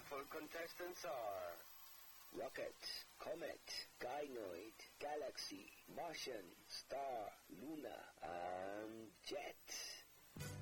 wonderful contestants are Rocket, Comet, Gynoid, Galaxy, Martian, Star, Luna, and Jet.